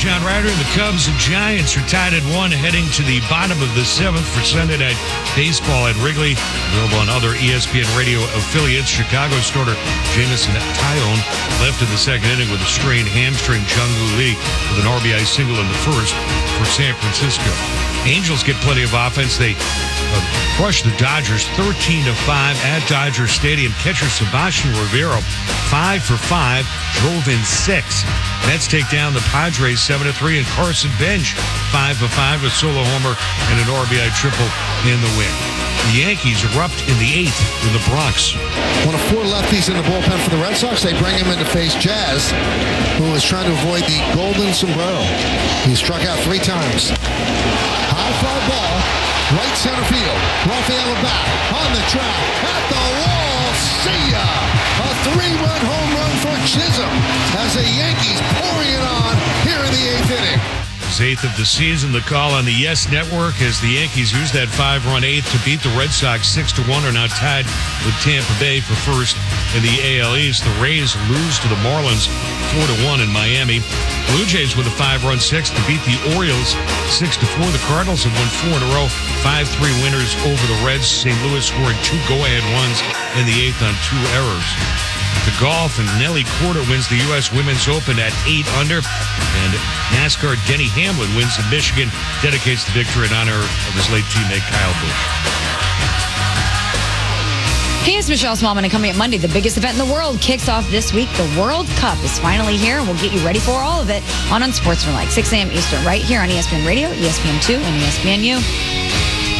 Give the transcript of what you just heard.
John Ryder. The Cubs and Giants are tied at 1 heading to the bottom of the 7th for Sunday Night Baseball at Wrigley. Available on other ESPN radio affiliates. Chicago starter Jameson Taillon left in the second inning with a strained hamstring. Jung-Woo Lee with an RBI single in the first for San Francisco. Angels get plenty of offense. They crushed the Dodgers 13-5 at Dodger Stadium. Catcher Sebastian Rivero 5 for 5, drove in 6. Mets take down the Padres 7-3, and Carson Bench 5 for 5, a solo homer and an RBI triple in the win. The Yankees erupt in the 8th in the Bronx. One of 4 lefties in the bullpen for the Red Sox. They bring him in to face Jazz, who is trying to avoid the golden sombrero. He struck out 3 times. High fly ball, right center field. Rafael back on the track, at the wall. See ya! A 3-run home run for Chisholm as the Yankees pouring it on here in the 8th inning. His 8th of the season. The call on the Yes Network as the Yankees use that 5-run 8th to beat the Red Sox 6-1, are now tied with Tampa Bay for first in the AL East. The Rays lose to the Marlins 4-1 in Miami. Blue Jays with a 5-run 6th to beat the Orioles 6-4. The Cardinals have won 4 in a row, 5-3 winners over the Reds. St. Louis scoring 2 go-ahead runs in the 8th on 2 errors. The golf, and Nelly Korda wins the U.S. Women's Open at 8 under. And NASCAR Denny Hamlin wins in Michigan, dedicates the victory in honor of his late teammate Kyle Busch. Hey, it's Michelle Smallman, and coming up Monday, the biggest event in the world kicks off this week. The World Cup is finally here, and we'll get you ready for all of it on Unsportsmanlike, 6 a.m. Eastern, right here on ESPN Radio, ESPN2, and ESPNU.